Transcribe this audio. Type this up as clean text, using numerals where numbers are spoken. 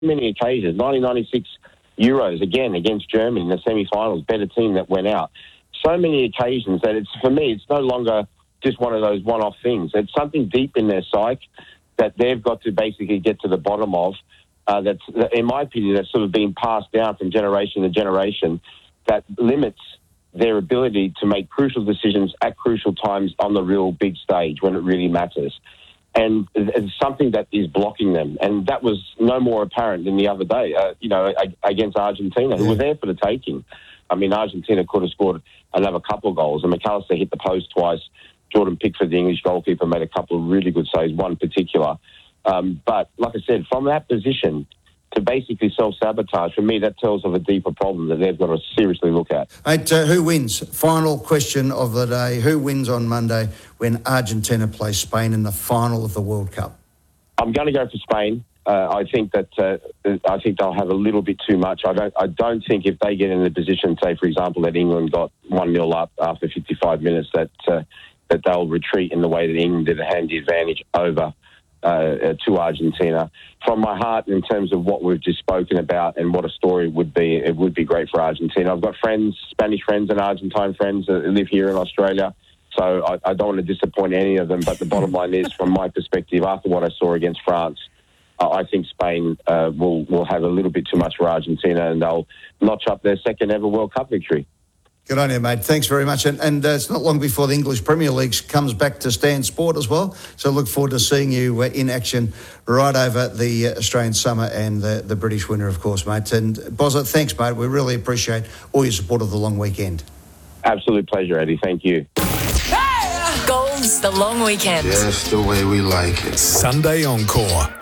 many occasions. 1996 Euros, again, against Germany in the semi-finals, better team that went out. So many occasions that for me, it's no longer just one of those one-off things. It's something deep in their psyche that they've got to basically get to the bottom of. That's, in my opinion, that's sort of being passed down from generation to generation that limits their ability to make crucial decisions at crucial times on the real big stage when it really matters. And it's something that is blocking them. And that was no more apparent than the other day, against Argentina, who were there for the taking. I mean, Argentina could have scored another couple of goals, and McAllister hit the post twice. Jordan Pickford, the English goalkeeper, made a couple of really good saves, one particular. But like I said, from that position to basically self-sabotage, for me, that tells of a deeper problem that they've got to seriously look at. Mate, who wins? Final question of the day. Who wins on Monday when Argentina plays Spain in the final of the World Cup? I'm going to go for Spain. I think they'll have a little bit too much. I don't think if they get in the position, say, for example, that England got 1-0 up after 55 minutes, that they'll retreat in the way that England did, hand the advantage over to Argentina. From my heart, in terms of what we've just spoken about and what a story would be, it would be great for Argentina. I've got friends, Spanish friends and Argentine friends that live here in Australia, so I don't want to disappoint any of them, but the bottom line is, from my perspective, after what I saw against France, I think Spain will have a little bit too much for Argentina, and they'll notch up their second ever World Cup victory. Good on you, mate. Thanks very much. And it's not long before the English Premier League comes back to Stan Sport as well. So look forward to seeing you in action right over the Australian summer and the British winter, of course, mate. And Bozza, thanks, mate. We really appreciate all your support of the long weekend. Absolute pleasure, Eddie. Thank you. Gold's The Long Weekend. Just the way we like it. Sunday Encore.